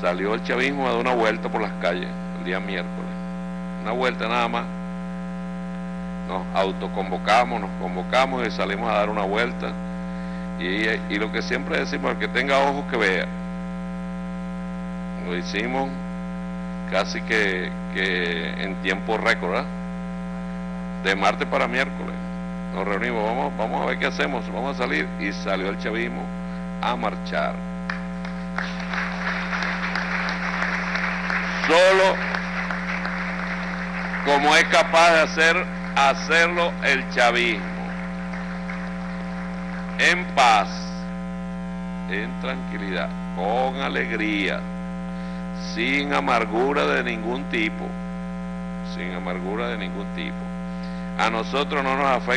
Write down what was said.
salió el chavismo a dar una vuelta por las calles el día miércoles, una vuelta nada más. Nos autoconvocamos, nos convocamos y salimos a dar una vuelta, y lo que siempre decimos, el que tenga ojos que vea. Lo hicimos casi que en tiempo récord, ¿verdad? De martes para miércoles nos reunimos, vamos a ver qué hacemos, vamos a salir, y salió el chavismo a marchar. Solo como es capaz de hacerlo el chavismo, en paz, en tranquilidad, con alegría, sin amargura de ningún tipo, sin amargura de ningún tipo. A nosotros no nos afecta